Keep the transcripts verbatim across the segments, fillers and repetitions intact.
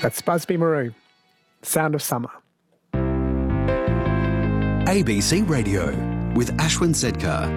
That's Busby Marou, Sound of Summer. A B C Radio with Ashwin Sedkar.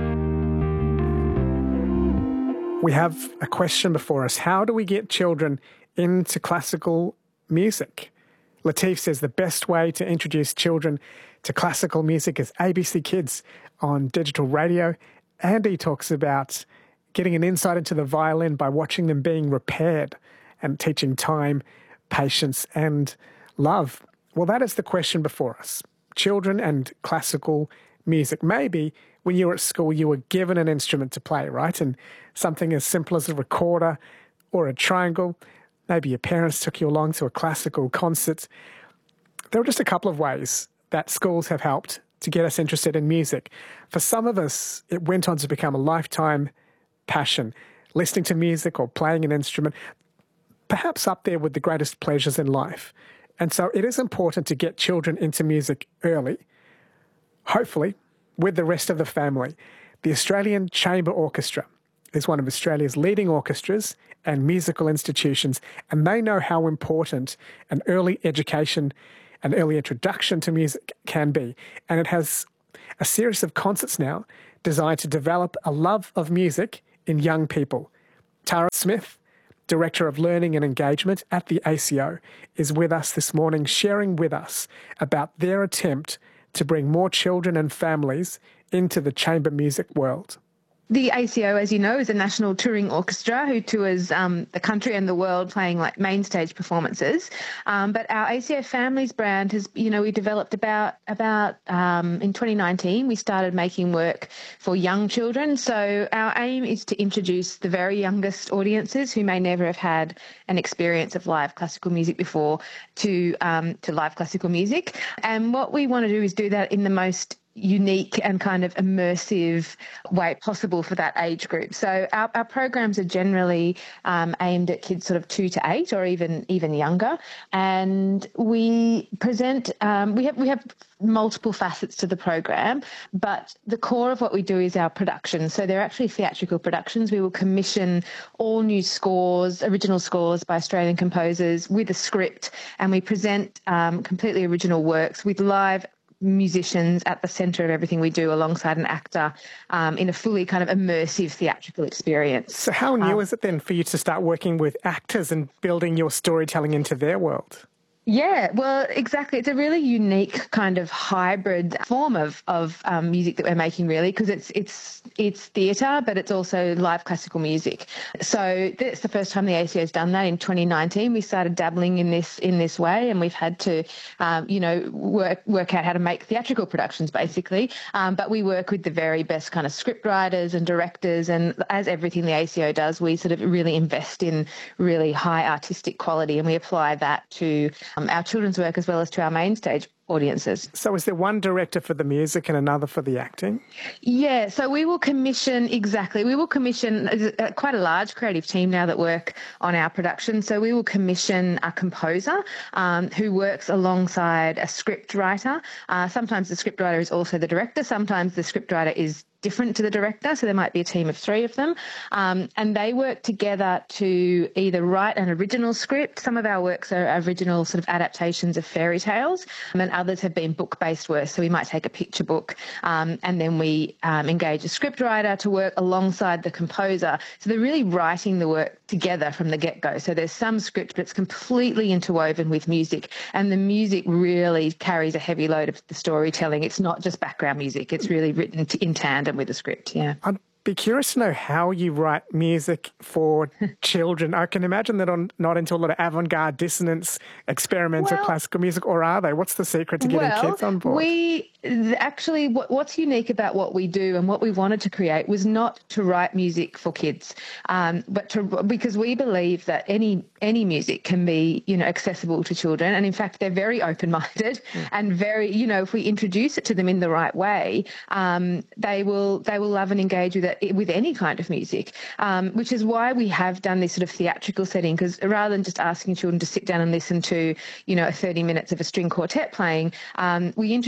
We have a question before us. How do we get children into classical music? Latif says the best way to introduce children to classical music is A B C Kids on digital radio. Andy talks about getting an insight into the violin by watching them being repaired and teaching time, patience and love. Well, that is the question before us. Children and classical music. Maybe when you were at school, you were given an instrument to play, right? And something as simple as a recorder or a triangle. Maybe your parents took you along to a classical concert. There are just a couple of ways that schools have helped to get us interested in music. For some of us, it went on to become a lifetime passion, listening to music or playing an instrument, perhaps up there with the greatest pleasures in life. And so it is important to get children into music early, hopefully with the rest of the family. The Australian Chamber Orchestra is one of Australia's leading orchestras and musical institutions, and they know how important an early education, an early introduction to music can be. And it has a series of concerts now designed to develop a love of music in young people. Tara Smith, Director of Learning and Engagement at the A C O, is with us this morning, sharing with us about their attempt to bring more children and families into the chamber music world. The A C O, as you know, is a national touring orchestra who tours um, the country and the world playing like main stage performances. Um, but our A C O Families brand has, you know, we developed about, about um, in twenty nineteen, we started making work for young children. So our aim is to introduce the very youngest audiences who may never have had an experience of live classical music before to, um, to live classical music. And what we want to do is do that in the most unique and kind of immersive way possible for that age group. So our, our programs are generally um, aimed at kids sort of two to eight or even even younger. And we present, um, we have we have multiple facets to the program, but the core of what we do is our production. So they're actually theatrical productions. We will commission all new scores, original scores by Australian composers with a script, and we present um, completely original works with live musicians at the centre of everything we do alongside an actor um, in a fully kind of immersive theatrical experience. So how new um, is it then for you to start working with actors and building your storytelling into their world? Yeah, well, exactly. It's a really unique kind of hybrid form of of um, music that we're making, really, because it's it's it's theatre, but it's also live classical music. So that's the first time the A C O has done that. In twenty nineteen, we started dabbling in this in this way, and we've had to, um, you know, work work out how to make theatrical productions, basically. Um, but we work with the very best kind of script writers and directors, and as everything the A C O does, we sort of really invest in really high artistic quality, and we apply that to Um, our children's work as well as to our main stage audiences. So is there one director for the music and another for the acting? Yeah, so we will commission, exactly, we will commission uh, quite a large creative team now that work on our production. So we will commission a composer um, who works alongside a script writer. Uh, sometimes the script writer is also the director. Sometimes the script writer is different to the director, so there might be a team of three of them, um, and they work together to either write an original script. Some of our works are original sort of adaptations of fairy tales, um, and others have been book-based works, so we might take a picture book um, and then we um, engage a script writer to work alongside the composer. So they're really writing the work together from the get-go. So there's some script, but it's completely interwoven with music, and the music really carries a heavy load of the storytelling. It's not just background music, it's really written in tandem with the script, yeah. I'd be curious to know how you write music for children. I can imagine that on not into a lot of avant-garde, dissonance, experimental well, classical music, or are they? What's the secret to getting well, kids on board? We actually, what, what's unique about what we do and what we wanted to create was not to write music for kids, um, but to because we believe that any any music can be, you know, accessible to children, and in fact they're very open-minded mm. and very, you know, if we introduce it to them in the right way, um, they will they will love and engage with it with any kind of music, um, which is why we have done this sort of theatrical setting, because rather than just asking children to sit down and listen to, you know, thirty minutes of a string quartet playing, um, we introduced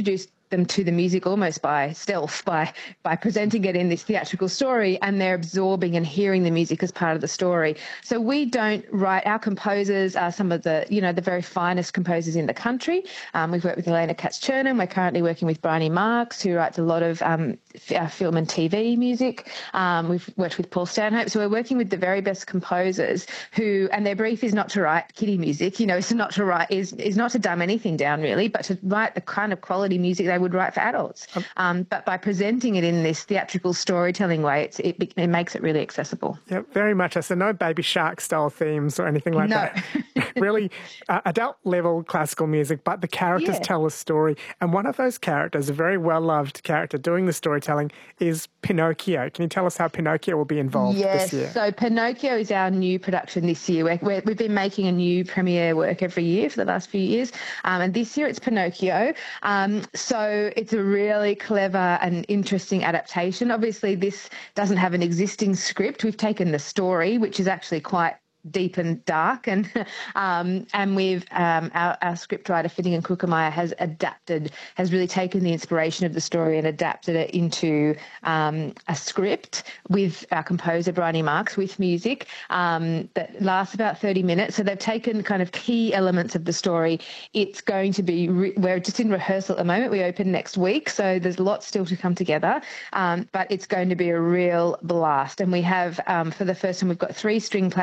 them to the music almost by stealth, by by presenting it in this theatrical story, and they're absorbing and hearing the music as part of the story. So we don't write. Our composers are some of the, you know, the very finest composers in the country. Um, we've worked with Elena Katz-Chernin. We're currently working with Bryony Marks, who writes a lot of um, f- film and T V music. Um, we've worked with Paul Stanhope. So we're working with the very best composers who, and their brief is not to write kiddie music, you know, it's not to write, is, is not to dumb anything down really, but to write the kind of quality music they would write for adults. Um, but by presenting it in this theatrical storytelling way, it's, it, it makes it really accessible. Yeah, very much. So no Baby Shark style themes or anything like No. that. Really uh, adult level classical music, but the characters Yeah. tell a story. And one of those characters, a very well-loved character doing the storytelling, is Pinocchio. Can you tell us how Pinocchio will be involved Yes, this year? so Pinocchio is our new production this year. We're, we're, we've been making a new premiere work every year for the last few years, um, and this year it's Pinocchio. Um, so it's a really clever and interesting adaptation. Obviously, this doesn't have an existing script. We've taken the story, which is actually quite deep and dark, and um, and we've um, our, our scriptwriter Finnegan Krukemeyer has adapted, has really taken the inspiration of the story and adapted it into um, a script with our composer Bryony Marks, with music um, that lasts about thirty minutes. So they've taken kind of key elements of the story. It's going to be re- we're just in rehearsal at the moment. We open next week, so there's lots still to come together, um, but it's going to be a real blast. And we have um, for the first time we've got three string players